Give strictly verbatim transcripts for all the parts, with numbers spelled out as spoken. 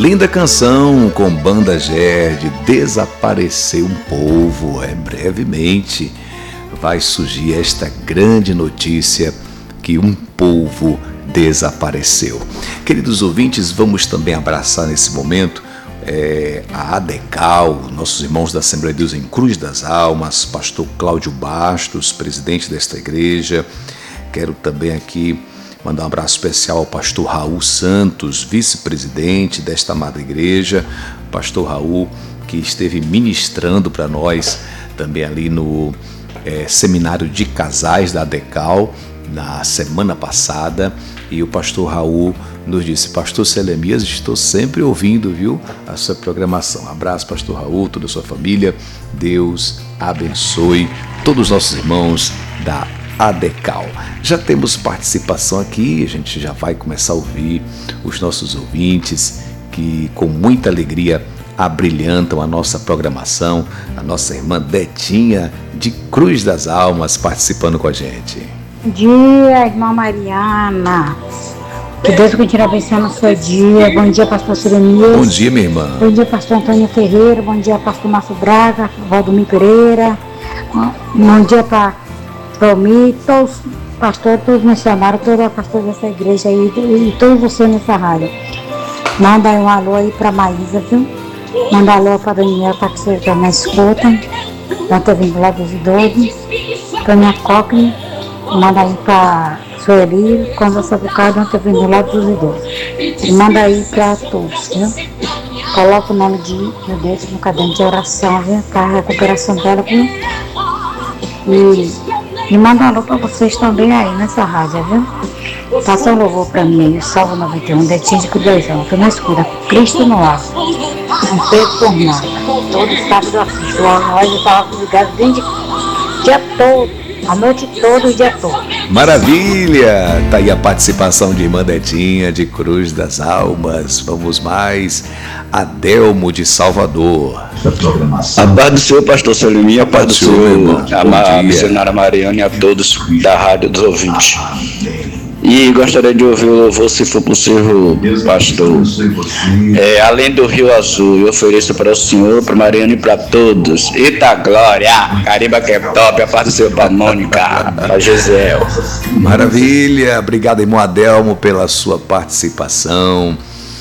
Linda canção com Banda Gerd, Desapareceu um Povo. É, brevemente vai surgir esta grande notícia que um povo desapareceu. Queridos ouvintes, vamos também abraçar nesse momento é, a ADECAL, nossos irmãos da Assembleia de Deus em Cruz das Almas, pastor Cláudio Bastos, presidente desta igreja. Quero também aqui mandar um abraço especial ao pastor Raul Santos, vice-presidente desta amada igreja. Pastor Raul, que esteve ministrando para nós também ali no é, seminário de casais da ADECAL na semana passada. E o pastor Raul nos disse: pastor Selemias, estou sempre ouvindo, viu, a sua programação. Abraço, pastor Raul, toda a sua família. Deus abençoe todos os nossos irmãos da ADECAL. Já temos participação aqui, a gente já vai começar a ouvir os nossos ouvintes que com muita alegria abrilhantam a nossa programação. A nossa irmã Detinha de Cruz das Almas participando com a gente. Bom dia, irmã Mariana. Que Deus continue abençoando o seu dia. Bom dia, pastor Selemias. Bom dia, minha irmã. Bom dia, pastor Antônio Ferreira. Bom dia, pastor Márcio Braga, Valdomiro Pereira. Bom dia para Valmir, todos os pastores, todos os missionários, todos os pastores dessa igreja aí e todos vocês nessa rádio. Manda aí um alô aí para Maísa, viu? Manda um alô para Daniel, para que você já me escuta. Ontem vindo lá dos idosos. Para minha Cockney. Manda aí para Sueli, Conversa Bocada, ontem vindo lá dos idosos. E manda aí para todos, viu? Coloca o nome de meu Deus no caderno de oração, viu? Para a recuperação dela, viu? E E manda um alô pra vocês também aí nessa rádio, viu? Passa um louvor pra mim aí, o Salmo noventa e um, Detinho de Cuidadão, que não escura, Cristo no ar, não perco por nada. Todo sábado eu assisto, nós estávamos ligados desde o dia todo, a noite toda, o dia todo. Maravilha! Tá aí a participação de irmã Detinha de Cruz das Almas. Vamos mais, Adelmo de Salvador. A paz do Senhor, pastor Selemias, a paz do Senhor, a missionária Mariana e a todos da rádio dos ouvintes. E gostaria de ouvir o louvor, se for possível, pastor. É, além do Rio Azul, eu ofereço para o Senhor, para Mariana e para todos. Eita glória! Cariba que é top, a paz do Senhor para Mônica, para Gisele. Maravilha! Obrigado, irmão Adelmo, pela sua participação.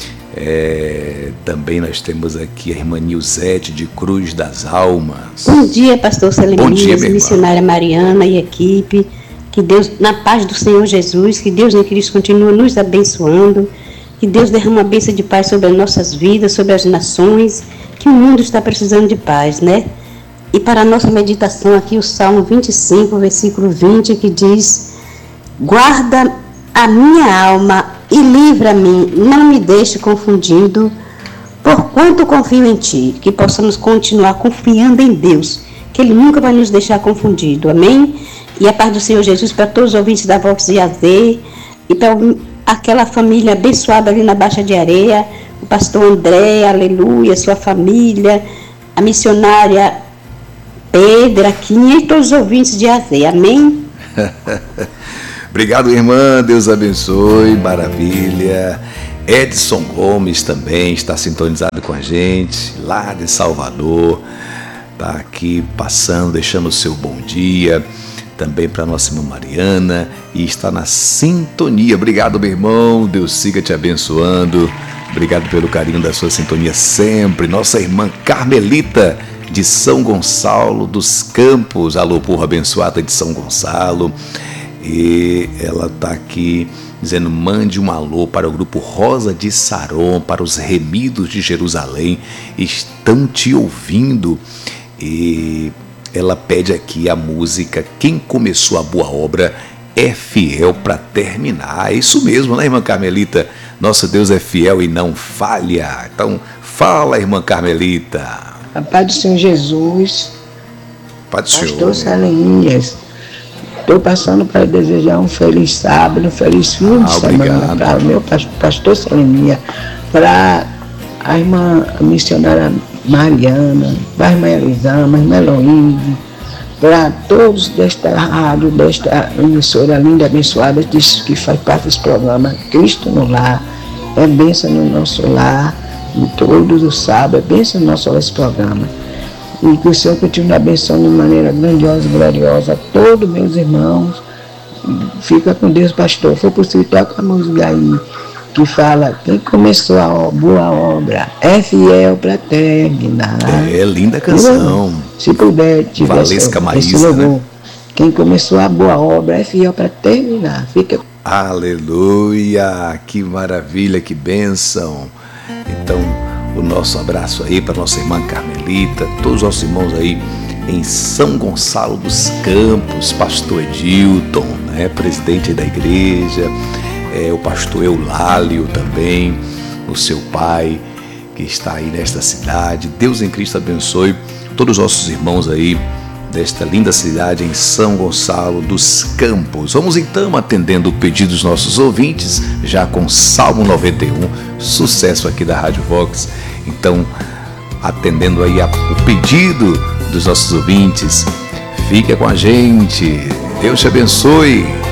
É, também nós temos aqui a irmã Nilzete de Cruz das Almas. Bom dia, pastor Selemias, missionária irmã. Mariana e equipe. Que Deus, na paz do Senhor Jesus, que Deus em Cristo continue nos abençoando, que Deus derrame uma bênção de paz sobre as nossas vidas, sobre as nações, que o mundo está precisando de paz, né? E para a nossa meditação aqui, o Salmo vinte e cinco, versículo vinte, que diz: guarda a minha alma e livra-me, não me deixe confundido, porquanto confio em Ti, que possamos continuar confiando em Deus, que Ele nunca vai nos deixar confundido, amém? E a paz do Senhor Jesus para todos os ouvintes da Vox de A Z e para aquela família abençoada ali na Baixa de Areia, o pastor André, aleluia, sua família, a missionária Pedra, Quinha e todos os ouvintes de A Z, amém? Obrigado, irmã, Deus abençoe, maravilha. Edson Gomes também está sintonizado com a gente, lá de Salvador, está aqui passando, deixando o seu bom dia. Também para nossa irmã Mariana, e está na sintonia. Obrigado, meu irmão, Deus siga te abençoando. Obrigado pelo carinho da sua sintonia sempre. Nossa irmã Carmelita de São Gonçalo dos Campos, alô, povo abençoada de São Gonçalo. E ela está aqui dizendo: mande um alô para o grupo Rosa de Saron, para os remidos de Jerusalém, estão te ouvindo. E ela pede aqui a música Quem Começou a Boa Obra é Fiel para Terminar. É isso mesmo, né, irmã Carmelita? Nosso Deus é fiel e não falha. Então, fala, irmã Carmelita. A paz do Senhor Jesus. Paz do Senhor. Pastor Selemias. Estou passando para desejar um feliz sábado, um feliz fim de ah, semana para o meu pastor Selemias, para a irmã missionária Mariana, para a irmã Elisama, a irmã Eloíde, para todos desta rádio, desta emissora linda, abençoada, que faz parte desse programa, Cristo no Lar, é bênção no nosso lar, E todos os sábados, benção nosso esse programa. E que o Senhor continue abençoando de maneira grandiosa e gloriosa a todos meus irmãos. Fica com Deus, pastor. For possível, toca a música aí, que fala, quem começou a boa obra é fiel para terminar. É, linda canção. Se puder, tiver Valesca Maísa, né? Quem começou a boa obra é fiel para terminar. Fica. Aleluia, que maravilha, que bênção. Então, o nosso abraço aí para nossa irmã Carmelita, todos os nossos irmãos aí em São Gonçalo dos Campos, pastor Edilton, né, presidente da igreja, é, o pastor Eulálio também, o seu pai que está aí nesta cidade. Deus em Cristo abençoe todos os nossos irmãos aí desta linda cidade em São Gonçalo dos Campos. Vamos então atendendo o pedido dos nossos ouvintes, já com Salmo noventa e um, sucesso aqui da Rádio Vox. Então, atendendo aí a, o pedido dos nossos ouvintes, fica com a gente. Deus te abençoe.